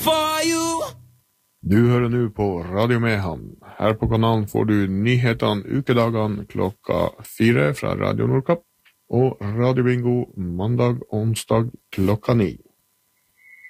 for you. Du hører nå på Radio Mehamn. Her på kanalen får du nyhetene ukedagene 4 fra Radio Nordkapp og Radio Bingo mandag og onsdag 9.